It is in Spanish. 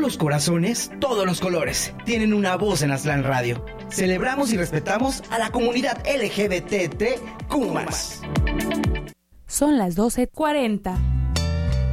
los corazones, todos los colores tienen una voz en Aztlán Radio. Celebramos y respetamos a la comunidad LGBTQ+. Son las 12:40.